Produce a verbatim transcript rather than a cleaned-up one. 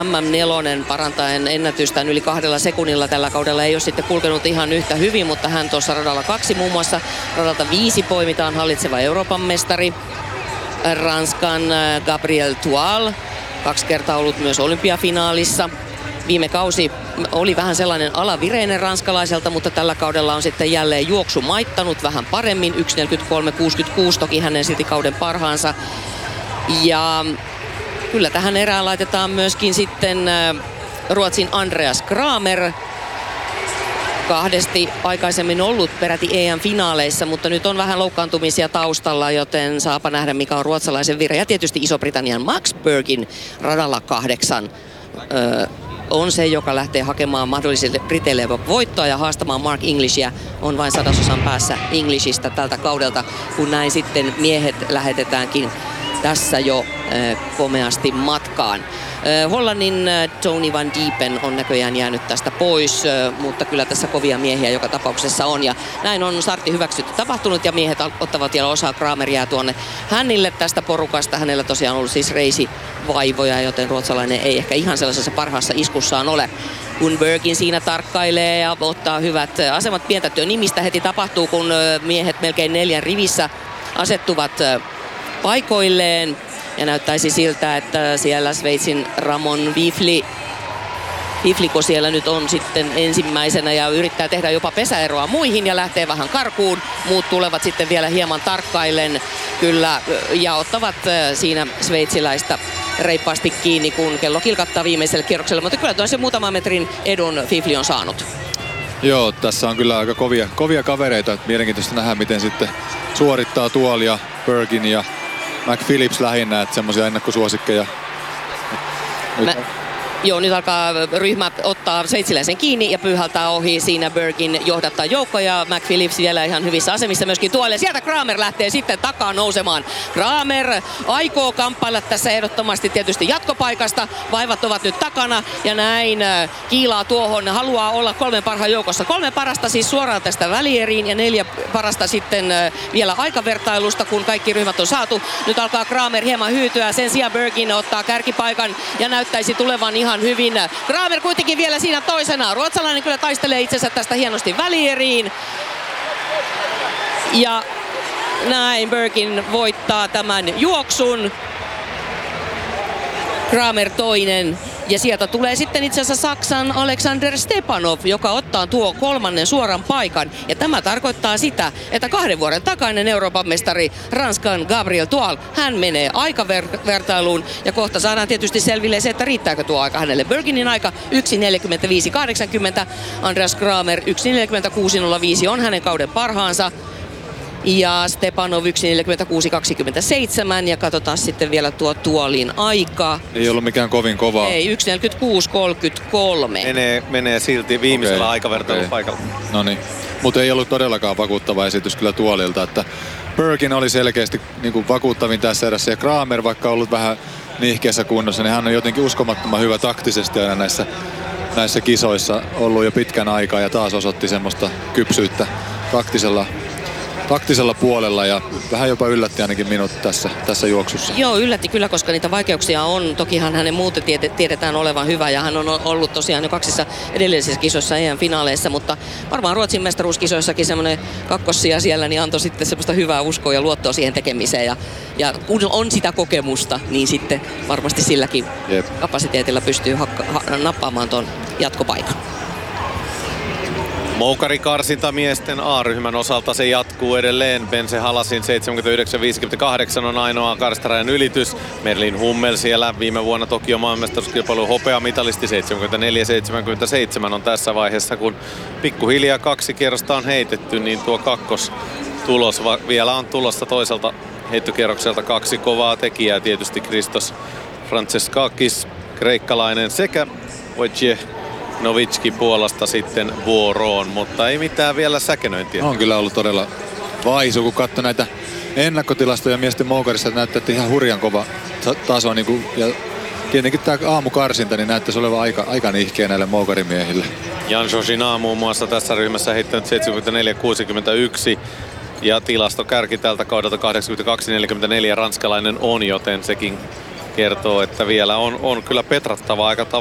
M M neljä parantaen ennätystään yli kahdella sekunnilla tällä kaudella ei ole sitten kulkenut ihan yhtä hyvin, mutta hän tuossa radalla kaksi muun muassa. Radalta viisi poimitaan hallitseva Euroopan mestari, Ranskan Gabriel Tual, kaksi kertaa ollut myös olympiafinaalissa. Viime kausi oli vähän sellainen alavireinen ranskalaiselta, mutta tällä kaudella on sitten jälleen juoksu maittanut vähän paremmin. yksi neljäkymmentäkolme kuusikymmentäkuusi toki hänen silti kauden parhaansa. Ja kyllä tähän erään laitetaan myöskin sitten Ruotsin Andreas Kramer. Kahdesti aikaisemmin ollut peräti E M-finaaleissa, mutta nyt on vähän loukkaantumisia taustalla, joten saapa nähdä mikä on ruotsalaisen vire. Ja tietysti Iso-Britannian Max Birkin radalla kahdeksan öö, on se, joka lähtee hakemaan mahdollisille Briteille voittoa ja haastamaan Mark Englishia. On vain sadasosan päässä Englishistä tältä kaudelta, kun näin sitten miehet lähetetäänkin tässä jo äh, komeasti matkaan. Äh, Hollannin äh, Tony van Diepen on näköjään jäänyt tästä pois, äh, mutta kyllä tässä kovia miehiä joka tapauksessa on. Ja näin on startti hyväksytty tapahtunut ja miehet ottavat vielä osaa. Kramer jää tuonne hänille tästä porukasta. Hänellä tosiaan on ollut siis reisivaivoja, joten ruotsalainen ei ehkä ihan sellaisessa parhaassa iskussaan ole. Kun Birkin siinä tarkkailee ja ottaa hyvät asemat, pientä työnimistä heti tapahtuu, kun miehet melkein neljän rivissä asettuvat paikoilleen. Ja näyttäisi siltä, että siellä Sveitsin Ramon Wifli, Wifliko siellä nyt on sitten ensimmäisenä ja yrittää tehdä jopa pesäeroa muihin ja lähtee vähän karkuun. Muut tulevat sitten vielä hieman tarkkaillen kyllä ja ottavat siinä sveitsiläistä reippaasti kiinni, kun kello kilkattaa viimeiselle kierrokselle. Mutta kyllä se muutaman metrin edun Wifli on saanut. Joo, tässä on kyllä aika kovia, kovia kavereita. Mielenkiintoista nähdä, miten sitten suorittaa Tuol ja Birkin ja McPhillips lähinnä, että semmoisia ennakkosuosikkeja. Mä, joo, nyt alkaa ryhmä ottaa sveitsiläisen kiinni ja pyyhältää ohi. Siinä Birkin johdattaa joukkoja ja McPhillips vielä ihan hyvissä asemissa myöskin tuolle. Sieltä Kramer lähtee sitten takaa nousemaan. Kramer aikoo kamppailla tässä ehdottomasti tietysti jatkopaikasta. Vaivat ovat nyt takana ja näin kiilaa tuohon. Haluaa olla kolmen parhaan joukossa. Kolme parasta siis suoraan tästä välieriin ja neljä parasta sitten vielä aikavertailusta, kun kaikki ryhmät on saatu. Nyt alkaa Kramer hieman hyytyä. Sen sijaan Birkin ottaa kärkipaikan ja näyttäisi tulevan ihan hyvin. Kramer kuitenkin vielä siinä toisena. Ruotsalainen kyllä taistelee itsensä tästä hienosti välieriin. Ja näin Birkin voittaa tämän juoksun. Kramer toinen. Ja sieltä tulee sitten itse asiassa Saksan Alexander Stepanov, joka ottaa tuo kolmannen suoran paikan. Ja tämä tarkoittaa sitä, että kahden vuoden takainen Euroopan mestari Ranskan Gabriel Tual, hän menee aikavertailuun. Ja kohta saadaan tietysti selville se, että riittääkö tuo aika hänelle. Birkinin aika yksi neljäkymmentäviisi kahdeksankymmentä, Andreas Kramer yksi neljäkymmentäkuusi nolla viisi on hänen kauden parhaansa. Ja Stepanov yksi neljäkymmentäkuusi kaksikymmentäseitsemän ja katsotaan sitten vielä tuo Tuolin aika. Ei ollut mikään kovin kovaa. Ei, yksi neljäkymmentäkuusi kolmekymmentäkolme. Menee, menee silti viimeisellä okay, aikavertailun okay. paikalla. No niin, mutta ei ollut todellakaan vakuuttava esitys kyllä Tuolilta, että Birkin oli selkeästi niin kuin vakuuttavin tässä erässä ja Kramer, vaikka ollut vähän nihkeässä kunnossa, niin hän on jotenkin uskomattoman hyvä taktisesti aina näissä, näissä kisoissa ollut jo pitkän aikaa ja taas osoitti semmoista kypsyyttä taktisella taktisella puolella ja vähän jopa yllätti ainakin minut tässä, tässä juoksussa. Joo, yllätti kyllä, koska niitä vaikeuksia on. Tokihan hänen muuten tiedetään olevan hyvä ja hän on ollut tosiaan jo kaksissa edellisissä kisoissa E M-finaaleissa, mutta varmaan Ruotsin mestaruuskisoissakin semmoinen kakkossija siellä niin antoi sitten semmoista hyvää uskoa ja luottoa siihen tekemiseen ja, ja kun on sitä kokemusta, niin sitten varmasti silläkin Jep. kapasiteetilla pystyy hakka, ha, nappaamaan tuon jatkopaikan. Moukarikarsinta miesten A-ryhmän osalta se jatkuu edelleen. Bense Halasin seitsemänkymmentäyhdeksän viisikymmentäkahdeksan on ainoa karstarajan ylitys. Merlin Hummel siellä viime vuonna Tokio maailmanmestaruuskilpailun hopeamitalisti seitsemänkymmentäneljä seitsemänkymmentäseitsemän on tässä vaiheessa, kun pikkuhiljaa kaksi kierrosta on heitetty, niin tuo kakkostulos vielä on tulossa toiselta heittokierrokselta kaksi kovaa tekijää. Tietysti Christos Franceskakis, kreikkalainen, sekä Wojciech Novitski Puolasta sitten vuoroon, mutta ei mitään vielä säkenöintiä. On kyllä ollut todella vaisu, kun katsoi näitä ennakkotilastoja miesten moukarissa, että näyttää ihan hurjan kova taso. Niin kuin, ja tietenkin tämä aamukarsinta niin näyttäisi olevan aika, aika nihkeä näille moukarimiehille. Jan Jojina muun muassa tässä ryhmässä heittänyt seitsemänkymmentäneljä kuusikymmentäyksi ja tilastokärki tältä kaudelta kahdeksankymmentäkaksi neljäkymmentäneljä ranskalainen on, joten sekin kertoo, että vielä on, on kyllä petrattava aika